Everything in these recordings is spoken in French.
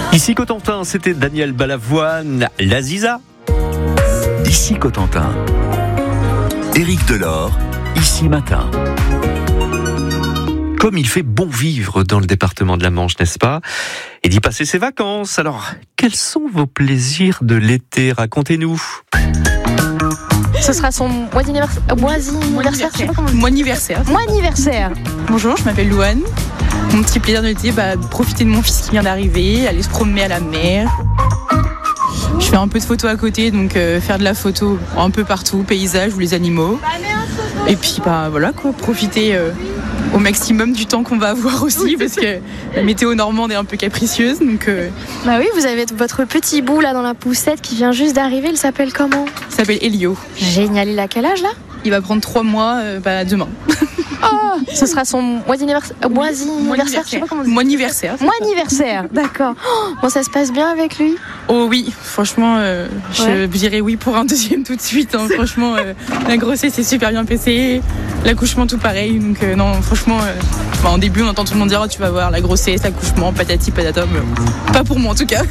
Ici Cotentin, c'était Daniel Balavoine, la Ziza. Ici Cotentin, Éric Delort, Ici Matin. Comme il fait bon vivre dans le département de la Manche, n'est-ce pas? Et d'y passer ses vacances. Alors, quels sont vos plaisirs de l'été? Racontez-nous. Ce sera son mois-anniversaire. Mois-anniversaire. Bonjour, je m'appelle Louane. Mon petit plaisir de l'été, profiter de mon fils qui vient d'arriver, aller se promener à la mer. Je fais un peu de photos à côté, donc faire de la photo un peu partout, paysages ou les animaux. Et puis profiter au maximum du temps qu'on va avoir aussi, parce que la météo normande est un peu capricieuse. Donc, Bah oui, vous avez votre petit bout là dans la poussette qui vient juste d'arriver, il s'appelle comment? il s'appelle Elio. Génial, il a quel âge là? Il va prendre 3 mois demain. Oh, ce sera son mois-anniversaire, je sais pas comment on dit. Mois-anniversaire, d'accord. Oh, bon, ça se passe bien avec lui? Oh oui, franchement, je dirais oui pour un deuxième tout de suite. Hein. Franchement, la grossesse est super bien passée, l'accouchement tout pareil. Donc non, franchement, en début on entend tout le monde dire tu vas voir la grossesse, l'accouchement, patati patata. Pas pour moi en tout cas.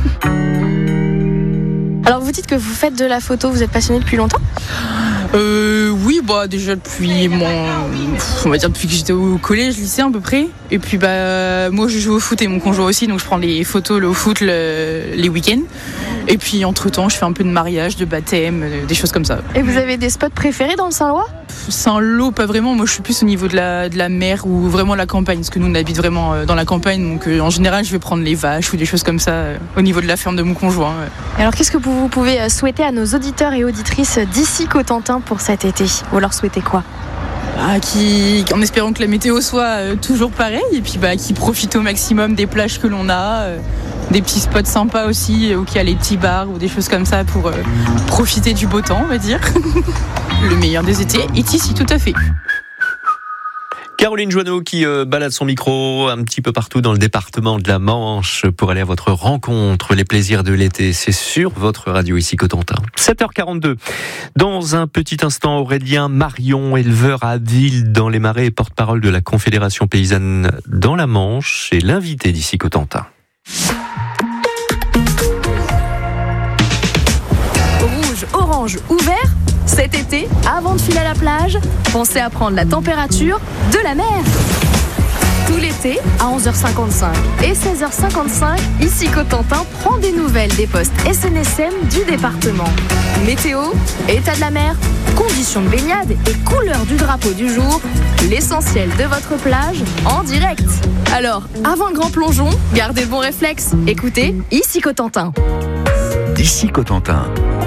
Alors vous dites que vous faites de la photo, vous êtes passionné depuis longtemps? Oui, déjà depuis depuis que j'étais au collège, lycée à peu près. Et puis moi je joue au foot et mon conjoint aussi, donc je prends les photos au foot les week-ends. Et puis entre-temps, je fais un peu de mariage, de baptême, des choses comme ça. Et vous avez des spots préférés dans le Saint-Lois? Saint-Lô, pas vraiment. Moi, je suis plus au niveau de la mer ou vraiment la campagne, parce que nous, on habite vraiment dans la campagne. Donc, en général, je vais prendre les vaches ou des choses comme ça au niveau de la ferme de mon conjoint. Alors, qu'est-ce que vous pouvez souhaiter à nos auditeurs et auditrices d'ici Cotentin pour cet été? Vous leur souhaitez quoi? En espérant que la météo soit toujours pareille, et puis qu'ils profitent au maximum des plages que l'on a, des petits spots sympas aussi, où il y a les petits bars ou des choses comme ça pour profiter du beau temps, on va dire. Le meilleur des étés est ici, tout à fait. Caroline Joanneau qui balade son micro un petit peu partout dans le département de la Manche pour aller à votre rencontre. Les plaisirs de l'été, c'est sur votre radio ici Cotentin. 7h42. Dans un petit instant, Aurélien Marion, éleveur à Abbeville dans les Marais et porte-parole de la Confédération paysanne dans la Manche, est l'invité d'ici Cotentin. Rouge, orange ou vert? Cet été, avant de filer à la plage, pensez à prendre la température de la mer. Tout l'été, à 11h55 et 16h55, ici Cotentin prend des nouvelles des postes SNSM du département. Météo, état de la mer, conditions de baignade et couleur du drapeau du jour, l'essentiel de votre plage en direct. Alors, avant le grand plongeon, gardez le bon réflexe. Écoutez, ici Cotentin. Ici Cotentin,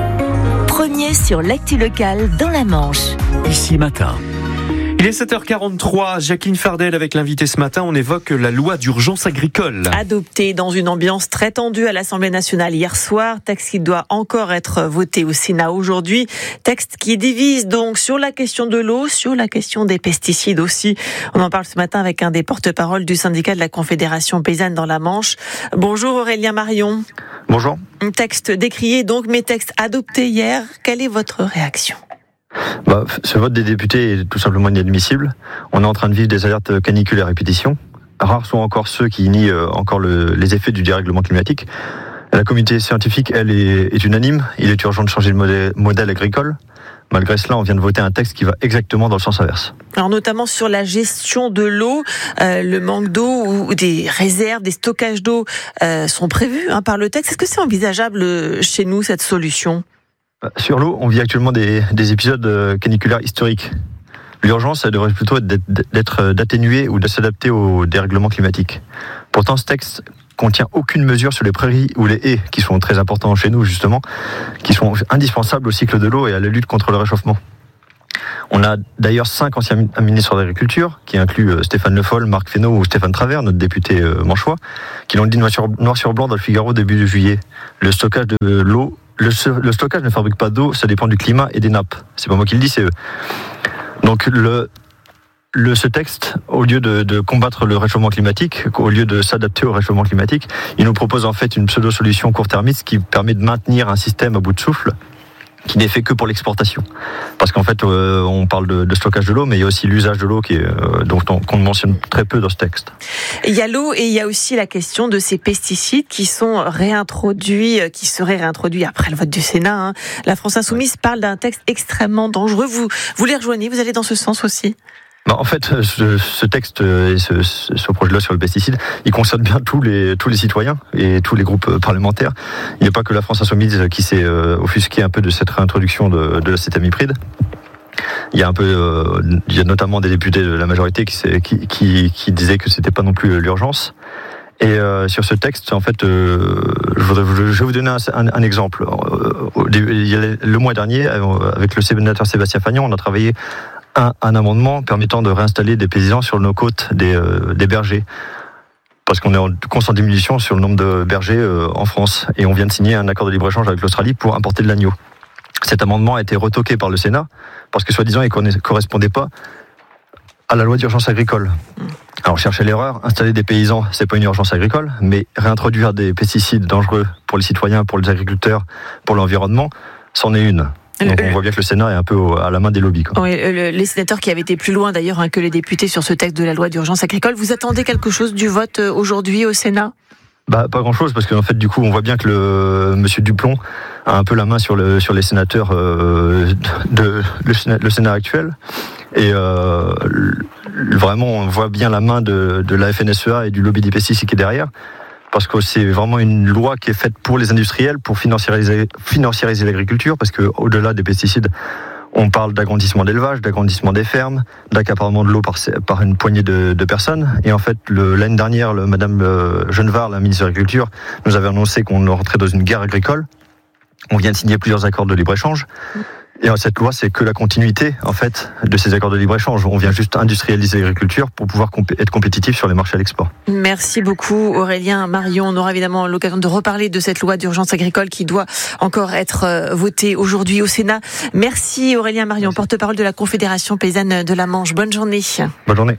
Premier sur l'actu locale dans la Manche. Ici Matin. Il est 7h43, Jacqueline Fardel avec l'invité ce matin, on évoque la loi d'urgence agricole. Adoptée dans une ambiance très tendue à l'Assemblée nationale hier soir, texte qui doit encore être voté au Sénat aujourd'hui, texte qui divise donc sur la question de l'eau, sur la question des pesticides aussi. On en parle ce matin avec un des porte-parole du syndicat de la Confédération paysanne dans la Manche. Bonjour Aurélien Marion. Bonjour. Un texte décrié donc, mais texte adopté hier, quelle est votre réaction ? Ce vote des députés est tout simplement inadmissible. On est en train de vivre des alertes caniculaires à répétition. Rares sont encore ceux qui nient encore les effets du dérèglement climatique. La communauté scientifique, elle, est unanime. Il est urgent de changer le modèle agricole. Malgré cela, on vient de voter un texte qui va exactement dans le sens inverse. Alors notamment sur la gestion de l'eau, le manque d'eau ou des réserves, des stockages d'eau sont prévus par le texte. Est-ce que c'est envisageable chez nous, cette solution ? Sur l'eau, on vit actuellement des épisodes caniculaires historiques. L'urgence, ça devrait plutôt être d'atténuer ou de s'adapter au dérèglement climatique. Pourtant, ce texte contient aucune mesure sur les prairies ou les haies, qui sont très importants chez nous, justement, qui sont indispensables au cycle de l'eau et à la lutte contre le réchauffement. On a d'ailleurs 5 anciens ministres de l'Agriculture, qui incluent Stéphane Le Foll, Marc Fesneau ou Stéphane Travers, notre député manchois, qui l'ont dit noir sur blanc dans le Figaro début juillet. Le stockage de l'eau, le stockage ne fabrique pas d'eau, ça dépend du climat et des nappes. C'est pas moi qui le dis, c'est eux. Donc ce texte, au lieu de combattre le réchauffement climatique, au lieu de s'adapter au réchauffement climatique, il nous propose en fait une pseudo-solution court-termiste qui permet de maintenir un système à bout de souffle qui n'est fait que pour l'exportation. Parce qu'en fait, on parle de stockage de l'eau, mais il y a aussi l'usage de l'eau qu'on mentionne très peu dans ce texte. Il y a l'eau et il y a aussi la question de ces pesticides qui sont qui seraient réintroduits après le vote du Sénat. La France Insoumise parle d'un texte extrêmement dangereux. Vous les rejoignez, vous allez dans ce sens aussi ? En fait, ce texte et ce projet de loi sur le pesticide, il concerne bien tous les citoyens et tous les groupes parlementaires. Il n'y a pas que la France Insoumise qui s'est offusquée un peu de cette réintroduction de l'acétamipride. Il y a notamment des députés de la majorité qui disaient que c'était pas non plus l'urgence. Et sur ce texte, en fait, je vais vous donner un exemple. Le mois dernier, avec le sénateur Sébastien Fagnon, on a travaillé un amendement permettant de réinstaller des paysans sur nos côtes des bergers. Parce qu'on est en constante diminution sur le nombre de bergers en France. Et on vient de signer un accord de libre-échange avec l'Australie pour importer de l'agneau. Cet amendement a été retoqué par le Sénat parce que, soi-disant, il ne correspondait pas à la loi d'urgence agricole. Alors, cherchez l'erreur, installer des paysans, c'est pas une urgence agricole, mais réintroduire des pesticides dangereux pour les citoyens, pour les agriculteurs, pour l'environnement, c'en est une. Donc on voit bien que le Sénat est un peu à la main des lobbies. Oui, les sénateurs qui avaient été plus loin d'ailleurs que les députés sur ce texte de la loi d'urgence agricole. Vous attendez quelque chose du vote aujourd'hui au Sénat ? Pas grand-chose, parce qu'en fait, du coup, on voit bien que Monsieur Duplon a un peu la main sur les sénateurs le Sénat actuel. Et vraiment, on voit bien la main de la FNSEA et du lobby des pesticides qui est derrière. Parce que c'est vraiment une loi qui est faite pour les industriels, pour financiariser l'agriculture, parce que au-delà des pesticides, on parle d'agrandissement d'élevage, d'agrandissement des fermes, d'accaparement de l'eau par une poignée de personnes. Et en fait, l'année dernière, Madame Genevard, la ministre de l'Agriculture, nous avait annoncé qu'on rentrait dans une guerre agricole. On vient de signer plusieurs accords de libre-échange. Et cette loi, c'est que la continuité, en fait, de ces accords de libre-échange. On vient juste industrialiser l'agriculture pour pouvoir être compétitif sur les marchés à l'export. Merci beaucoup, Aurélien Marion. On aura évidemment l'occasion de reparler de cette loi d'urgence agricole qui doit encore être votée aujourd'hui au Sénat. Merci, Aurélien Marion, porte-parole de la Confédération paysanne de la Manche. Bonne journée. Bonne journée.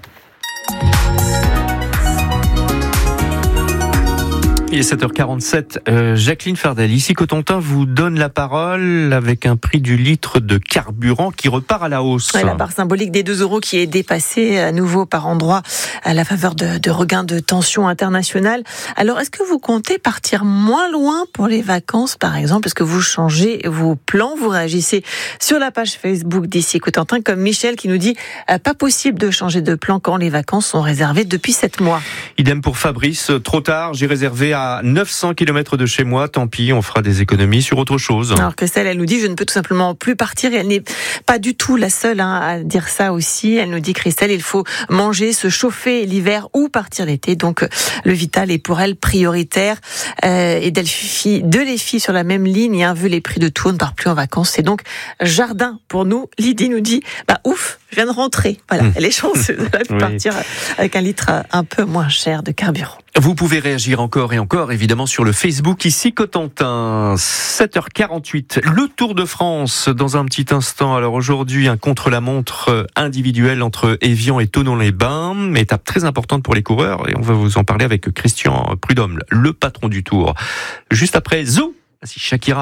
Il est 7h47. Jacqueline Fardel, ici Cotentin, vous donne la parole avec un prix du litre de carburant qui repart à la hausse. Ouais, la barre symbolique des 2 € qui est dépassée à nouveau par endroit à la faveur de regains de tension internationale. Alors, est-ce que vous comptez partir moins loin pour les vacances, par exemple ? Est-ce que vous changez vos plans ? Vous réagissez sur la page Facebook d'ici Cotentin, comme Michel qui nous dit pas possible de changer de plan quand les vacances sont réservées depuis 7 mois. Idem pour Fabrice, trop tard, j'ai réservé à 900 km de chez moi, tant pis, on fera des économies sur autre chose. Alors Christelle, elle nous dit, je ne peux tout simplement plus partir, et elle n'est pas du tout la seule à dire ça aussi. Elle nous dit, Christelle, il faut manger, se chauffer l'hiver ou partir l'été, donc le vital est pour elle prioritaire. Et deux les filles sur la même ligne, vu les prix de tout, on ne part plus en vacances, c'est donc jardin pour nous. Lydie nous dit, ouf, je viens de rentrer. Voilà, elle est chanceuse, elle a pu partir avec un litre un peu moins cher de carburant. Vous pouvez réagir encore et encore, évidemment, sur le Facebook ici Cotentin. 7h48, le Tour de France dans un petit instant. Alors aujourd'hui, un contre-la-montre individuel entre Évian et Thonon-les-Bains. Étape très importante pour les coureurs et on va vous en parler avec Christian Prudhomme, le patron du Tour. Juste après, Zou, Shakira.